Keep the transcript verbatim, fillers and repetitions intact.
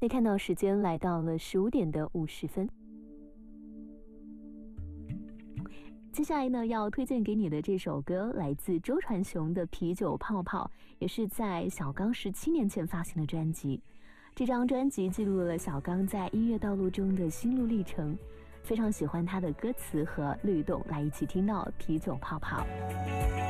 可以看到时间来到了十五点的五十分。接下来呢，要推荐给你的这首歌来自周传雄的《啤酒泡泡》，也是在小刚十七年前发行的专辑。这张专辑记录了小刚在音乐道路中的心路历程，非常喜欢他的歌词和律动，来一起听到《啤酒泡泡》。